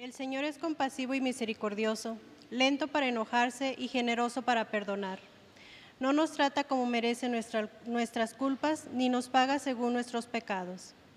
El Señor es compasivo y misericordioso, lento para enojarse y generoso para perdonar. No nos trata como merecen nuestras culpas, ni nos paga según nuestros pecados.